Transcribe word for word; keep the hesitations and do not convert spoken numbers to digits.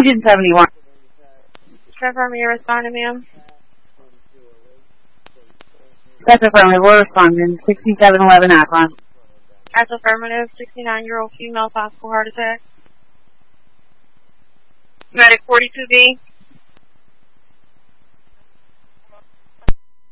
Agent seventy-one. Confirm you're responding, ma'am. That's affirmative. We're responding. sixty-seven eleven Akron. That's affirmative. sixty-nine-year-old female, possible heart attack. Medic forty-two B.